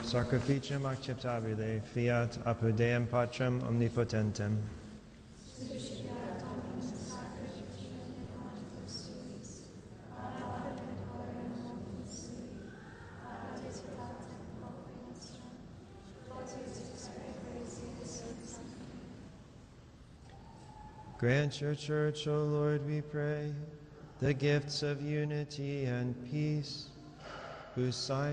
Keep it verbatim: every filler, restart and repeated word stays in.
sacrificium acceptabile, fiat apud Deum Patrem omnipotentem. Grant your church, O Lord, we pray, the gifts of unity and peace, whose sign